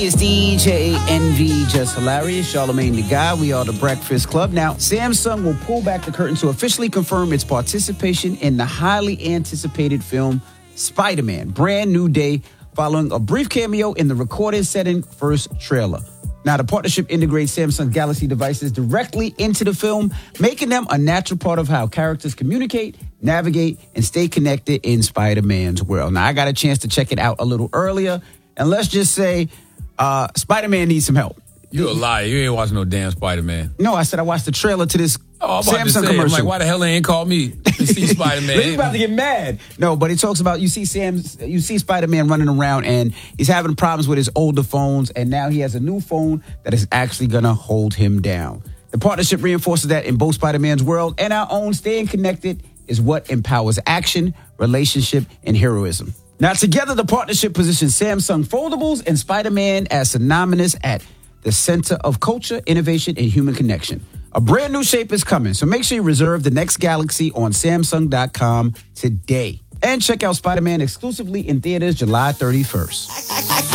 It's DJ NV, Just Hilarious, Charlamagne the Guy. We are the Breakfast Club. Now, Samsung will pull back the curtain to officially confirm its participation in the highly anticipated film Spider-Man, Brand New Day, following a brief cameo in the recorded setting first trailer. Now, the partnership integrates Samsung Galaxy devices directly into the film, making them a natural part of how characters communicate, navigate, and stay connected in Spider-Man's world. Now, I got a chance to check it out a little earlier, and let's just say Spider-Man needs some help. You a liar. You ain't watching no damn Spider-Man. No, I said I watched the trailer to this Samsung commercial. commercial. I'm like, why the hell they ain't called me to see Spider-Man? He's about to get mad. No, but it talks about you see Spider-Man running around and he's having problems with his older phones, and now he has a new phone that is actually going to hold him down. The partnership reinforces that in both Spider-Man's world and our own, staying connected is what empowers action, relationship, and heroism. Now, together, the partnership positions Samsung Foldables and Spider-Man as synonymous at the center of culture, innovation, and human connection. A brand new shape is coming, so make sure you reserve the next Galaxy on Samsung.com today. And check out Spider-Man exclusively in theaters July 31st.